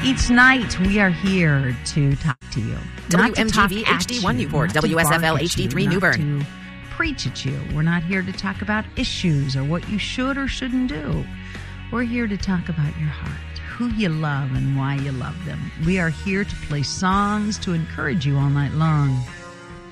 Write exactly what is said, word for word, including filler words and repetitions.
Each night we are here to talk to you. Not to W M G talk V at H D one you, Newport, not to W S F L bark at H D you, three not Newbern. to preach at you. We're not here to talk about issues or what you should or shouldn't do. We're here to talk about your heart, who you love and why you love them. We are here to play songs to encourage you all night long.